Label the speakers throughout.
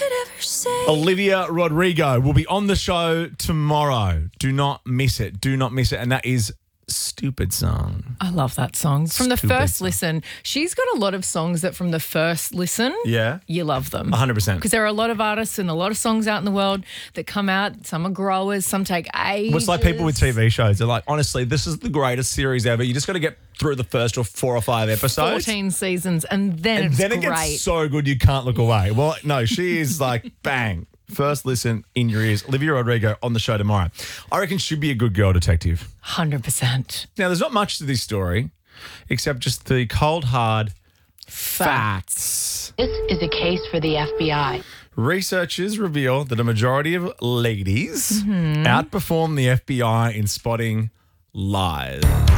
Speaker 1: Olivia Rodrigo will be on the show tomorrow. Do not miss it. Do not miss it. And that is Stupid Song.
Speaker 2: I love that song. From the
Speaker 1: Stupid
Speaker 2: first
Speaker 1: song.
Speaker 2: listen, she's got a lot of songs that from the first listen,
Speaker 1: Yeah.
Speaker 2: you love them.
Speaker 1: 100%.
Speaker 2: Because there are a lot of artists and a lot of songs out in the world that come out. Some are growers, some take ages.
Speaker 1: Well, it's like people with TV shows. They're like, honestly, this is the greatest series ever. You just got to get through the first 4 or 5 episodes.
Speaker 2: 14 seasons and then
Speaker 1: And
Speaker 2: it's
Speaker 1: then it
Speaker 2: great.
Speaker 1: gets so good you can't look away. Well, no, she is like, bang. First listen in your ears. Olivia Rodrigo on the show tomorrow. I reckon she'd be a good girl detective.
Speaker 2: 100%.
Speaker 1: Now, there's not much to this story except just the cold, hard facts.
Speaker 3: This is a case for the FBI.
Speaker 1: Researchers reveal that a majority of ladies outperform the FBI in spotting lies.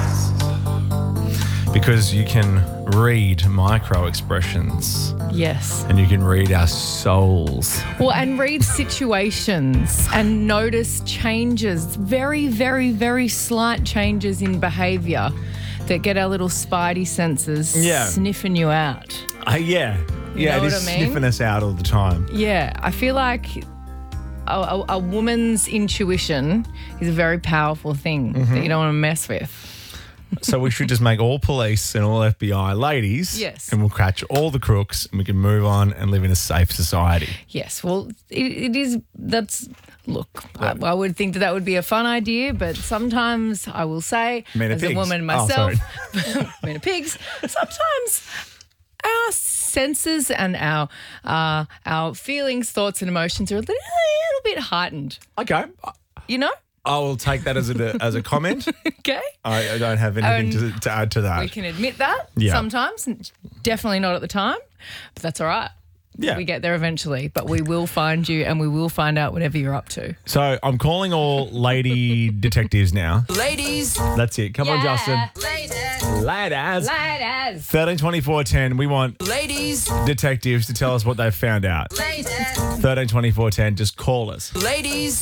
Speaker 1: Because you can read micro expressions
Speaker 2: Yes.
Speaker 1: and you can read our souls.
Speaker 2: Well, and read situations and notice changes, very, very, very slight changes in behaviour that get our little spidey senses sniffing you out.
Speaker 1: Yeah. Yeah,
Speaker 2: know
Speaker 1: it is
Speaker 2: what I mean?
Speaker 1: sniffing us out all the time.
Speaker 2: Yeah, I feel like a woman's intuition is a very powerful thing that you don't want to mess with.
Speaker 1: So we should just make all police and all FBI ladies.
Speaker 2: Yes.
Speaker 1: And we'll catch all the crooks and we can move on and live in a safe society.
Speaker 2: Yes, well, it is. Look, I would think that would be a fun idea, but sometimes I will say,
Speaker 1: Men are
Speaker 2: as a
Speaker 1: pigs.
Speaker 2: woman myself, men are pigs, sometimes our senses and our feelings, thoughts and emotions are a little bit heightened,
Speaker 1: Okay.
Speaker 2: you know?
Speaker 1: I will take that as a comment.
Speaker 2: Okay?
Speaker 1: I don't have anything to add to that.
Speaker 2: We can admit that
Speaker 1: Yeah.
Speaker 2: sometimes, definitely not at the time, but that's all right.
Speaker 1: Yeah.
Speaker 2: We get there eventually, but we will find you and we will find out whatever you're up to.
Speaker 1: So I'm calling all lady detectives now.
Speaker 4: Ladies.
Speaker 1: That's it. Come on, Justin.
Speaker 4: Ladies.
Speaker 1: Ladies.
Speaker 2: Ladies.
Speaker 1: 13 24 10. We want
Speaker 4: Ladies.
Speaker 1: detectives to tell us what they've found out.
Speaker 4: Ladies.
Speaker 1: 13 24 10. Just call us.
Speaker 4: Ladies.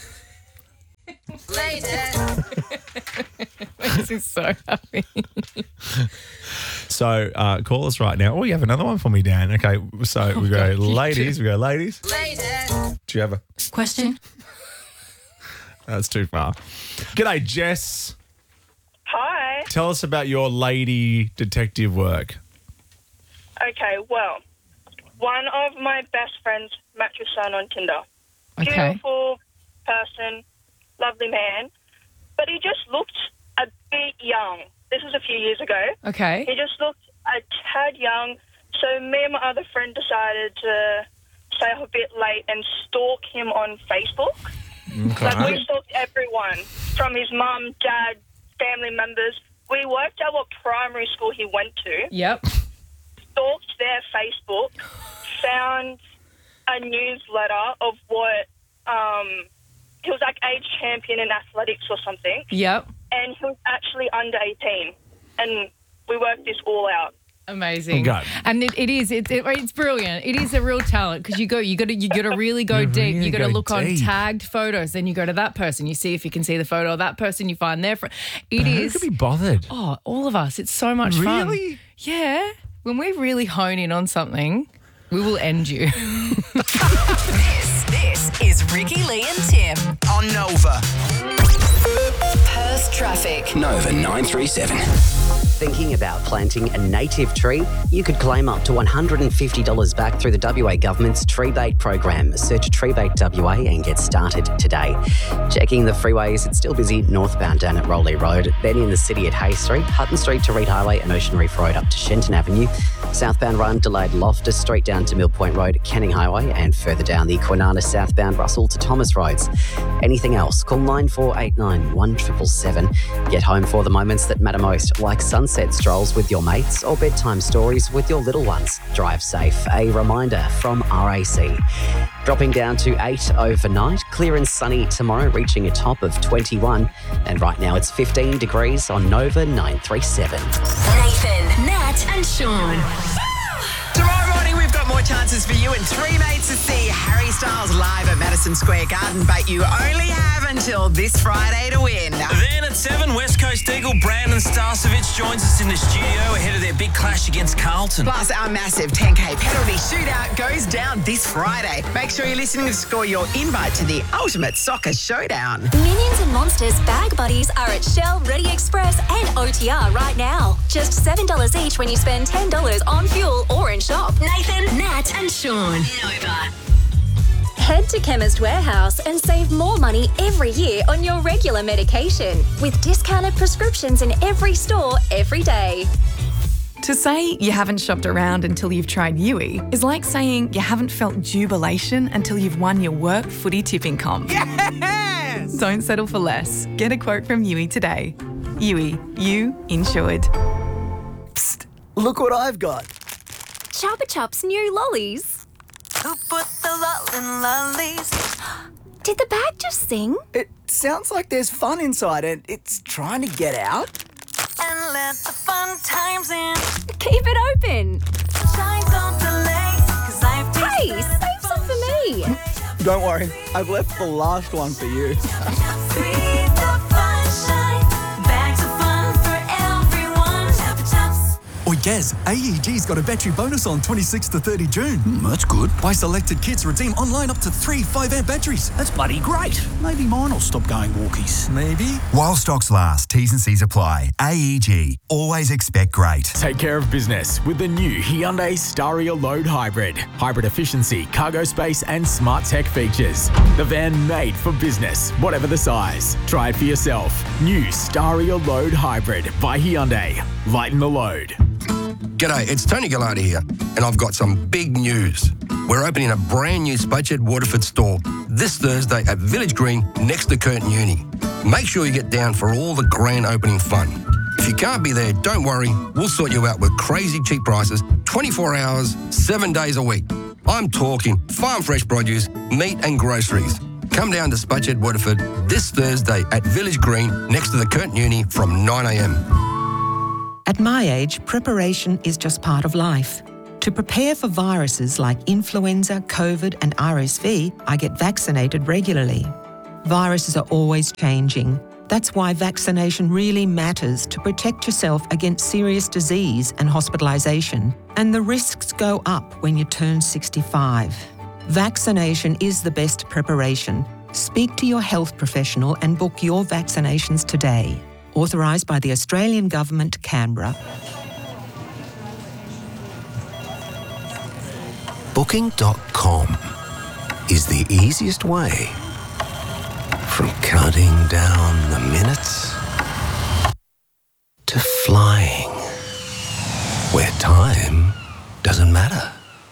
Speaker 4: Ladies.
Speaker 2: This is so happy.
Speaker 1: So call us right now. Oh, you have another one for me, Dan. Okay. So we go ladies. We go ladies.
Speaker 4: Ladies.
Speaker 1: Do you have a
Speaker 3: Question?
Speaker 1: That's too far. G'day, Jess.
Speaker 5: Hi.
Speaker 1: Tell us about your lady detective work.
Speaker 5: Okay, well, one of my best friends matched with someone on Tinder.
Speaker 2: Okay.
Speaker 5: Beautiful person, lovely man, but he just looked a bit young. This was a few years ago.
Speaker 2: Okay.
Speaker 5: He just looked a tad young, so me and my other friend decided to stay up a bit late and stalk him on Facebook. Like, we stalked everyone, from his mum, dad, family members. We worked out what primary school he went to,
Speaker 2: Yep.
Speaker 5: stalked their Facebook, found a newsletter of what he was like age champion in athletics or something,
Speaker 2: Yep.
Speaker 5: and he was actually under 18, and we worked this all out.
Speaker 2: Amazing.
Speaker 1: Okay.
Speaker 2: And it's brilliant. It is a real talent because you got to really go deep.
Speaker 1: really
Speaker 2: You got to
Speaker 1: go
Speaker 2: look on
Speaker 1: deep.
Speaker 2: tagged photos. Then you go to that person. You see if you can see the photo of that person. You find their friend. It
Speaker 1: Who
Speaker 2: is.
Speaker 1: could be bothered?
Speaker 2: Oh, all of us. It's so much fun.
Speaker 1: Really?
Speaker 2: Yeah. When we really hone in on something, we will end you.
Speaker 6: This is Ricky, Lee and Tim.
Speaker 4: On Nova.
Speaker 6: Perth traffic.
Speaker 4: Nova 937.
Speaker 7: Thinking about planting a native tree? You could claim up to $150 back through the WA government's Treebait program. Search Treebait WA and get started today. Checking the freeways, it's still busy northbound down at Rowley Road, then in the city at Hay Street, Hutton Street to Reed Highway and Ocean Reef Road up to Shenton Avenue. Southbound run delayed Loftus Street down to Mill Point Road, Canning Highway, and further down the Kwinana southbound Russell to Thomas Roads. Anything else? Call 9489 1777. Get home for the moments that matter most, like sunset strolls with your mates or bedtime stories with your little ones. Drive safe. A reminder from RAC. Dropping down to 8 overnight, clear and sunny tomorrow, reaching a top of 21. And right now it's 15 degrees on Nova 937.
Speaker 6: Nathan, Nat and Sean.
Speaker 4: Tomorrow morning, we've got more chances for you and three mates to see Harry Styles live at Madison
Speaker 8: Madison Square Garden, but you only have until this Friday to win.
Speaker 4: Then at 7, West Coast Eagle Brandon Starcevich joins us in the studio ahead of their big clash against Carlton.
Speaker 8: Plus, our massive 10K penalty shootout goes down this Friday. Make sure you're listening to score your invite to the Ultimate Soccer Showdown.
Speaker 6: Minions and Monsters Bag Buddies are at Shell, Ready Express and OTR right now. Just $7 each when you spend $10 on fuel or in shop. Nathan, Nat and Sean. Nova. Head to Chemist Warehouse and save more money every year on your regular medication with discounted prescriptions in every store every day.
Speaker 9: To say you haven't shopped around until you've tried Yui is like saying you haven't felt jubilation until you've won your work footy tipping comp.
Speaker 8: Yes!
Speaker 9: Don't settle for less. Get a quote from Yui today. Yui, you insured.
Speaker 10: Psst, look what I've got.
Speaker 6: Chupa Chups new lollies.
Speaker 11: Who put the lol in lollies?
Speaker 6: Did the bag just sing?
Speaker 10: It sounds like there's fun inside and it's trying to get out.
Speaker 11: And let the fun times in.
Speaker 6: Keep it open.
Speaker 11: Shine, don't delay, 'cause I've tasted
Speaker 6: Hey, save some for me.
Speaker 10: Don't worry, I've left the last one for you.
Speaker 11: See the fun shine. Bags of fun for everyone. Chupa Chups.
Speaker 12: Oi, Gaz, AEG's got a battery bonus on 26 to 30 June.
Speaker 13: That's good.
Speaker 12: Buy selected kits, redeem online up to 3 5-amp batteries.
Speaker 13: That's bloody great. Maybe mine will stop going walkies.
Speaker 12: Maybe.
Speaker 14: While stocks last, T's and C's apply. AEG. Always expect great.
Speaker 15: Take care of business with the new Hyundai Staria Load Hybrid. Hybrid efficiency, cargo space and smart tech features. The van made for business, whatever the size. Try it for yourself. New Staria Load Hybrid by Hyundai. Lighten the load.
Speaker 16: G'day, it's Tony Gallardi here, and I've got some big news. We're opening a brand new Spudshed Waterford store this Thursday at Village Green next to Curtin Uni. Make sure you get down for all the grand opening fun. If you can't be there, don't worry, we'll sort you out with crazy cheap prices, 24 hours, 7 days a week. I'm talking farm fresh produce, meat and groceries. Come down to Spudshed Waterford this Thursday at Village Green next to the Curtin Uni from 9 a.m.
Speaker 17: At my age, preparation is just part of life. To prepare for viruses like influenza, COVID and RSV, I get vaccinated regularly. Viruses are always changing. That's why vaccination really matters to protect yourself against serious disease and hospitalisation. And the risks go up when you turn 65. Vaccination is the best preparation. Speak to your health professional and book your vaccinations today. Authorised by the Australian Government, Canberra.
Speaker 18: Booking.com is the easiest way from counting down the minutes to flying where time doesn't matter.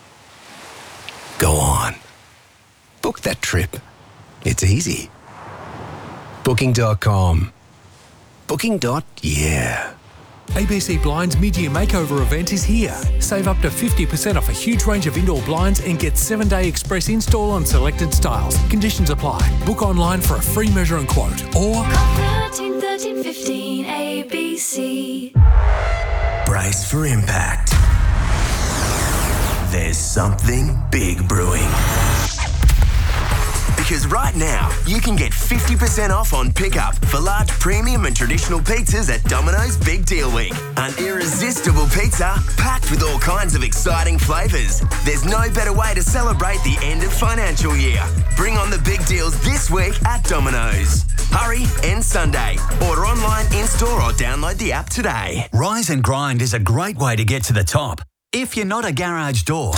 Speaker 18: Go on. Book that trip. It's easy. Booking.com. Booking.yeah.
Speaker 19: ABC Blinds mid-year makeover event is here. Save up to 50% off a huge range of indoor blinds and get 7-day express install on selected styles. Conditions apply. Book online for a free measure and quote or
Speaker 11: 13 13 15 ABC.
Speaker 18: Brace for impact. There's something big brewing. Because right now, you can get 50% off on pickup for large premium and traditional pizzas at Domino's Big Deal Week. An irresistible pizza packed with all kinds of exciting flavours. There's no better way to celebrate the end of financial year. Bring on the big deals this week at Domino's. Hurry, end Sunday. Order online, in-store or download the app today.
Speaker 20: Rise and Grind is a great way to get to the top. If you're not a garage door.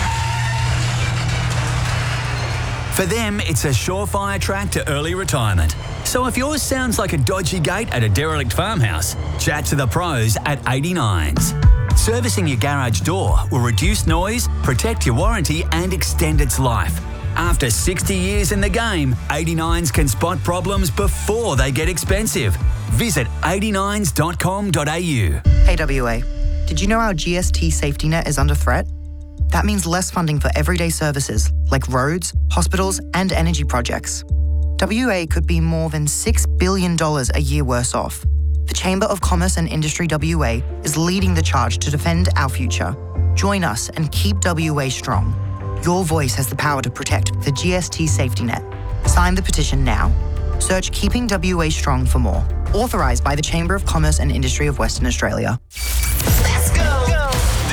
Speaker 20: For them, it's a surefire track to early retirement. So if yours sounds like a dodgy gate at a derelict farmhouse, chat to the pros at 89s. Servicing your garage door will reduce noise, protect your warranty and extend its life. After 60 years in the game, 89s can spot problems before they get expensive. Visit 89s.com.au.
Speaker 21: Hey WA, did you know our GST safety net is under threat? That means less funding for everyday services like roads, hospitals and energy projects. WA could be more than $6 billion a year worse off. The Chamber of Commerce and Industry WA is leading the charge to defend our future. Join us and keep WA strong. Your voice has the power to protect the GST safety net. Sign the petition now. Search Keeping WA Strong for more. Authorised by the Chamber of Commerce and Industry of Western Australia.